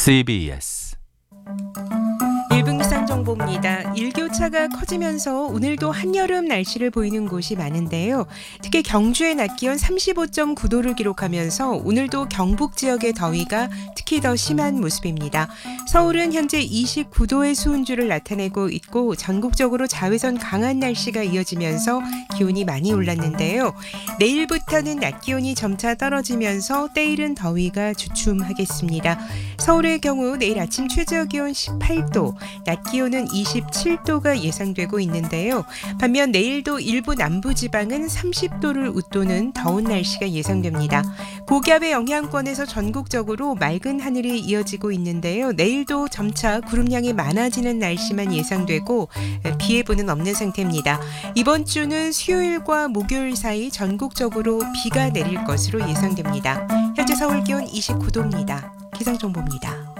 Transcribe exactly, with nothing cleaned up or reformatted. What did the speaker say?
씨비에스 일 분 기상 정보입니다. 일교차가 커지면서 오늘도 한여름 날씨를 보이는 곳이 많은데요. 특히 경주의 낮 기온 삼십오 점 구 도를 기록하면서 오늘도 경북 지역의 더위가 특히 더 심한 모습입니다. 서울은 현재 이십구 도의 수은주를 나타내고 있고 전국적으로 자외선 강한 날씨가 이어지면서 기온이 많이 올랐는데요. 내일부터는 낮 기온이 점차 떨어지면서 때이른 더위가 주춤하겠습니다. 서울의 경우 내일 아침 최저 기온 십팔 도, 낮 기온은 이십칠 도가 예상되고 있는데요. 반면 내일도 일부 남부지방은 삼십 도를 웃도는 더운 날씨가 예상됩니다. 고기압의 영향권에서 전국적으로 맑은 하늘이 이어지고 있는데요. 내일도 점차 구름량이 많아지는 날씨만 예상되고 비 예보는 없는 상태입니다. 이번 주는 수요일과 목요일 사이 전국적으로 비가 내릴 것으로 예상됩니다. 현재 서울 기온 이십구 도입니다. 기상정보입니다.